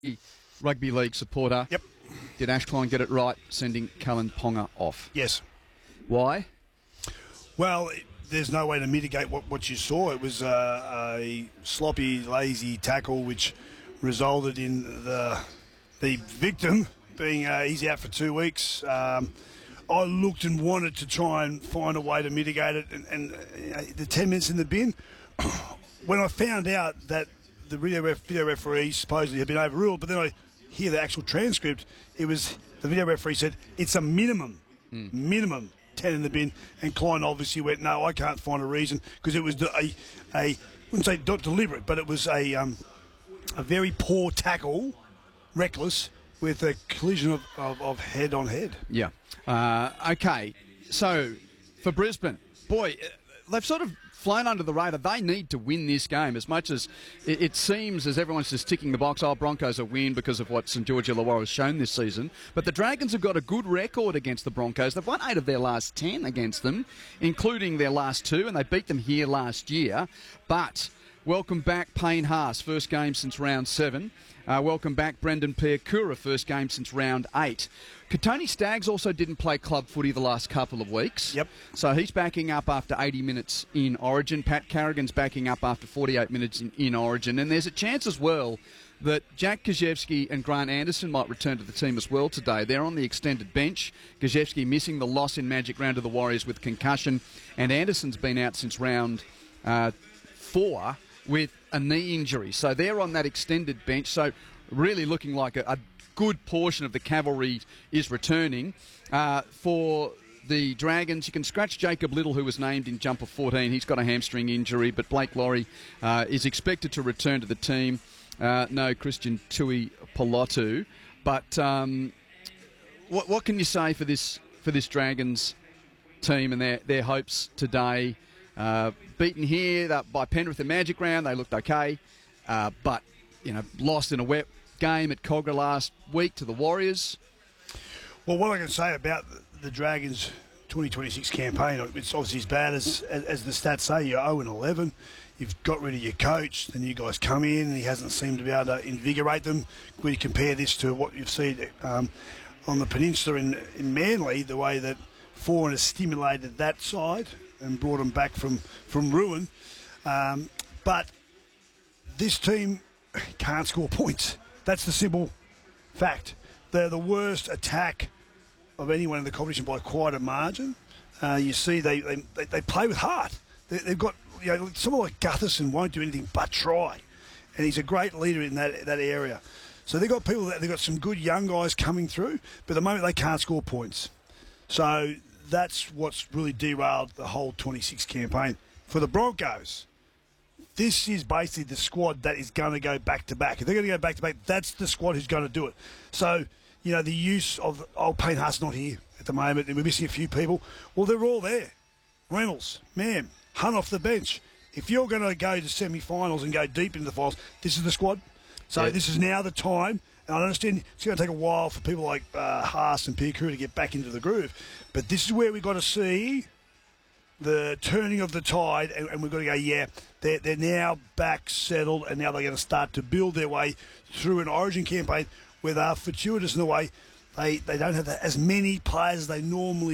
Rugby league supporter. Yep. Did Ashcline get it right, sending Callan Ponga off? Yes. Why? Well, there's no way to mitigate what you saw. It was a sloppy, lazy tackle which resulted in the victim being he's out for 2 weeks. I looked and wanted to try and find a way to mitigate it, and the 10 minutes in the bin, when I found out that the video referee supposedly had been overruled, but then I hear the actual transcript, it was the video referee said it's a minimum 10 in the bin, and Klein obviously went, no, I can't find a reason, because it was I wouldn't say not deliberate, but it was a very poor tackle, reckless, with a collision of head on head. Yeah. Okay. So, for Brisbane, boy, they've sort of flown under the radar. They need to win this game as much as it seems as everyone's just ticking the box. Oh, Broncos will win because of what St George Illawarra has shown this season. But the Dragons have got a good record against the Broncos. They've won 8 of their last 10 against them, including their last 2, and they beat them here last year. But welcome back Payne Haas, first game since round 7. Welcome back Brendan Piakura, first game since round 8. Katoni Staggs also didn't play club footy the last couple of weeks. Yep. So he's backing up after 80 minutes in Origin. Pat Carrigan's backing up after 48 minutes in Origin. And there's a chance as well that Jack Gajewski and Grant Anderson might return to the team as well today. They're on the extended bench. Gajewski missing the loss in Magic round to the Warriors with concussion. And Anderson's been out since round 4 with a knee injury. So they're on that extended bench. So really looking like a good portion of the cavalry is returning. For the Dragons, you can scratch Jacob Little, who was named in jumper 14. He's got a hamstring injury, but Blake Laurie is expected to return to the team. No Christian Tui Palotu. But what can you say for this Dragons team and their hopes today? Beaten here by Penrith and Magic round, they looked okay, but lost in a wet game at Cogra last week to the Warriors. Well, what I can say about the Dragons' 2026 campaign, it's obviously as bad as the stats say. You're 0-11. You've got rid of your coach, then you guys come in, and he hasn't seemed to be able to invigorate them. When you compare this to what you've seen on the peninsula in Manly, the way that Foran has stimulated that side and brought them back from ruin. But this team can't score points. That's the simple fact. They're the worst attack of anyone in the competition by quite a margin. You see, they play with heart. They've got someone like Gutherson won't do anything but try, and he's a great leader in that area. So they've got they've got some good young guys coming through, but at the moment they can't score points. So that's what's really derailed the whole 26 campaign. For the Broncos, this is basically the squad that is going to go back-to-back. If they're going to go back-to-back, that's the squad who's going to do it. So, the use of Payne Haas not here at the moment, and we're missing a few people. Well, they're all there. Reynolds, Mam, Hunt off the bench. If you're going to go to semi-finals and go deep into the finals, this is the squad. So This is now the time. And I understand it's going to take a while for people like Haas and Piakura to get back into the groove. But this is where we've got to see the turning of the tide, and we've got to go, they're now back settled, and now they're going to start to build their way through an Origin campaign where they're fortuitous in the way they don't have as many players as they normally